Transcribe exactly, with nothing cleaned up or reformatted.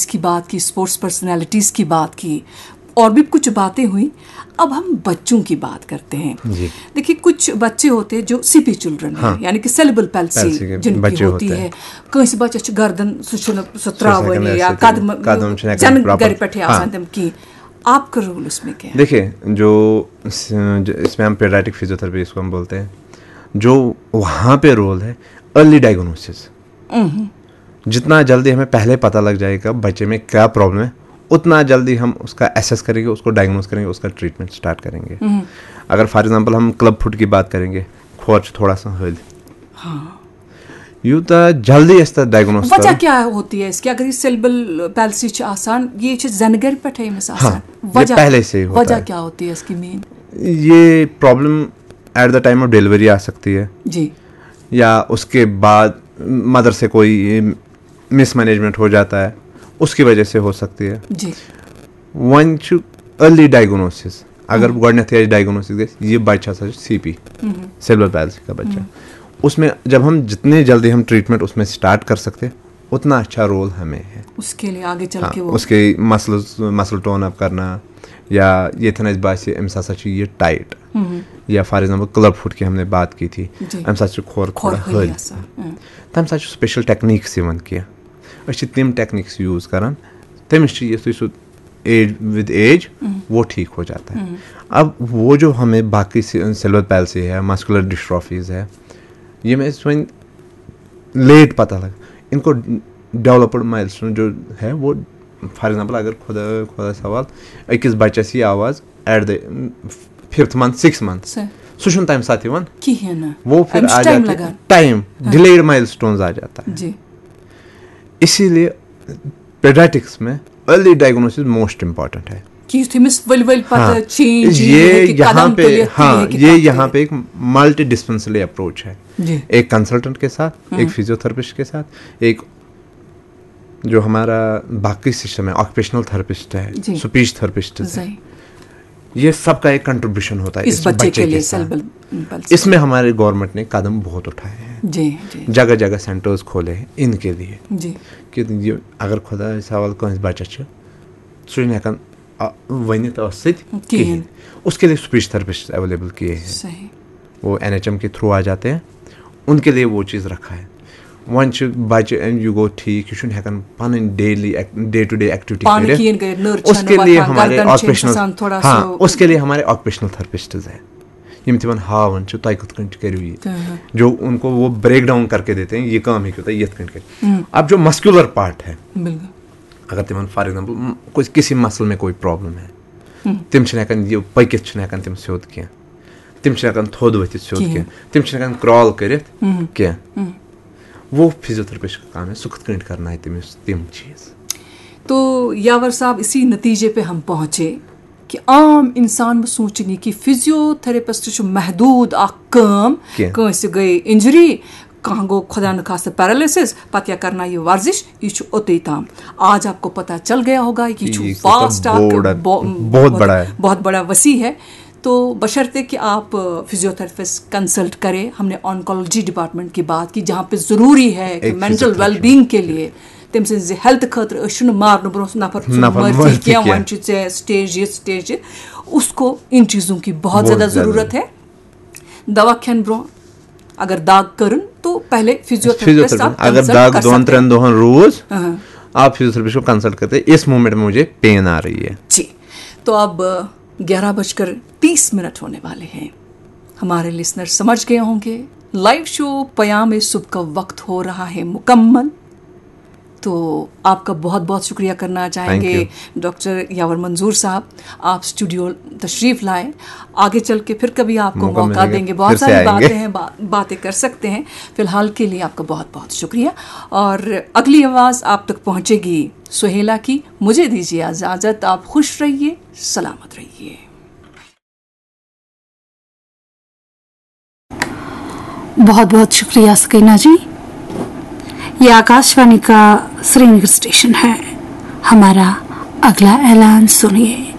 Celebrities की बात की, स्पोर्ट्स पर्सनैलिटीज़ की बात की, और भी कुछ बातें हुई. अब हम बच्चों की बात करते हैं. देखिए, कुछ बच्चे होते हैं जो सीपी चिल्ड्रन हैं, यानी कि सेरेब्रल पैल्सी जिनकी होती है. कहीं बच्चेस गर्दन सह त्रावन या कदम जन घर पे आसान तम की. आपका रोल उसमें क्या है? देखिए, जो इसमें हम पीडियाट्रिक फिजियोथेरेपी इसको हम बोलते हैं, जो वहाँ पे रोल है अर्ली डायग्नोसिस. जितना जल्दी हमें पहले पता लग जाएगा बच्चे में क्या प्रॉब्लम है, उतना जल्दी हम उसका एसेस करेंगे, उसको डायग्नोस करेंगे, उसका ट्रीटमेंट स्टार्ट करेंगे. अगर फॉर एग्जांपल हम क्लब फुट की बात करेंगे, खोच थोड़ा सा हल, यूँ तो जल्दी इसका डायग्नोस. वजह क्या होती है इसकी? अगर ये सेरेब्रल पैल्सी च आसान, ये जनगर पे है में आसान, वजह पहले से होता वजह है. क्या होती है इसकी मेन? ये problem at the time of delivery आ सकती है जी, या उसके बाद मदर से कोई मिसमैनेजमेंट हो जाता है, उसकी वजह से हो सकती है जी. वन चु अर्ली डायग्नोसिस, अगर गोडनेथ डायग्नोसिस ये बच्चा सा सीपी सेरेब्रल पैल्सी का बच्चा, उसमें जब हम जितने जल्दी हम ट्रीटमेंट उसमें स्टार्ट कर सकते हैं, उतना अच्छा रोल हमें है उसके लिए आगे चल हाँ, के वो उसके मसल मसल टोन अप करना, या ये था ना इस बात से एम सा ये टाइट, या फॉर एग्जांपल क्लब फुट की हमने बात की थी, एम सा खोर थोड़ा हल, तम सा स्पेशल टेक्निक्स यवन किया. अच्छी तम टेक्निक्स यूज करान, तमिस सु एज विद एज वो ठीक हो जाता है. अब वो जो हमें बाकी सेरेब्रल पैल्सी है, मस्कुलर डिस्ट्रॉफीज है, ये मैं इसमें लेट पता लगा. इनको डेवलप्ड माइलस्टोन जो है वो फॉर एग्जांपल अगर खुदा खुदा सवाल अकिस बच्चस ये आवाज़ at the fifth month six month सह तम साथ वो फिर आ जाता है टाइम डिलेड माइलस्टोन्स आ जाता है जी. इसीलिए पेडियाट्रिक्स में अर्ली डायग्नोसिस मोस्ट इम्पॉर्टेंट है कि वल वल हाँ, ये यहाँ पे हाँ ये यहाँ पे एक मल्टी डिस्पेंसरी अप्रोच है जी. एक कंसल्टेंट के साथ, एक फिजियोथेरेपिस्ट के साथ, एक जो हमारा बाकी सिस्टम है ऑक्यूपेशनल थेरेपिस्ट है, स्पीच थेरेपिस्ट है, ये सबका एक कंट्रीब्यूशन होता है इस, इस बच्चे, बच्चे के लिए साथ. इसमें हमारे गवर्नमेंट ने कदम बहुत उठाए हैं जी, जी. जगह जगह सेंटर्स खोले हैं इनके लिए जी. कि ये अगर खुदा सवाल कौन बच्चा सह वन कहें, उसके लिए स्पीच थेरेपिस्ट अवेलेबल किए हैं, वो एन एच एम के थ्रू आ जाते हैं, उनके लिए वो चीज़ रखा है. वन बच्चे यू गो ठीक यह हेकान पन daily day to day activity, उसके लिए हमारे ऑक्यूपेशनल हाँ उसके लिए हमारे ऑक्यूपेशनल थेरेपिस्ट है, यम तिमन हावन तुम कत करो ये, जो उनको वो ब्रेक डाउन करके देते हैं ये काम है क्यों ये कर. अब जो मस्कुलर पार्ट है, अगर तिमन फॉर एग्जांपल कुछ किसी मसल में कोई प्रॉब्लम है, तिम हेकान ये पकित हेकान तिम स्योद कह, तिम हेकान थोद वथित स्योद कह, तिम हेकान क्रॉल करित कह, वो फिजियोथेरेपिस्ट का काम है सु कत करना है तमिस तिम चीज़. तो यावर साहब, इसी नतीजे पे हम पहुँचे कि आम इंसान सोचनी कि फिजियोथेरेपिस्ट महदूद काम कंस गई इंजरी, कहाँ गो खुदा न खास्ता पैरालिसिस, पता करना ये वर्जिश ये ओते ताम. आज आपको पता चल गया होगा कि ये फास्ट बहुत बड़ा है, बहुत बड़ा वसी है. तो बशर्ते कि आप फिजियोथेरेपिस्ट कंसल्ट करें. हमने ऑन्कोलॉजी डिपार्टमेंट की बात की जहाँ पे ज़रूरी है कि मेंटल वेलबींग के लिए तम से हेल्थ खतर मारन ब्रो नफर मर्जी क्या वन स्टेज ये स्टेज ये, उसको इन चीज़ों की बहुत ज़्यादा ज़रूरत है. दवा खन ब्रो अगर दाग करन तो पहले फिजियोथेरेपिस्ट अगर दाग दोन त्रेन दोहन रोज आप फिजियोथेरेपिस्ट को कंसल्ट करते हैं. इस मोमेंट में मुझे पेन आ रही है जी. तो अब ग्यारह बजकर तीस मिनट होने वाले हैं. हमारे लिसनर समझ गए होंगे लाइव शो पयाम सुबह का वक्त हो रहा है मुकम्मल. तो आपका बहुत बहुत शुक्रिया करना चाहेंगे डॉक्टर यावर मंजूर साहब, आप स्टूडियो तशरीफ़ लाए. आगे चल के फिर कभी आपको मौका, मौका देंगे, बहुत सारी बातें हैं, बा, बातें कर सकते हैं. फ़िलहाल के लिए आपका बहुत बहुत शुक्रिया. और अगली आवाज़ आप तक पहुँचेगी सुहेला की. मुझे दीजिए इजाज़त, आप खुश रहिए, सलामत रहिए. बहुत बहुत शुक्रिया सकीना जी. ये आकाशवाणी का श्रीनगर स्टेशन है. हमारा अगला ऐलान सुनिए.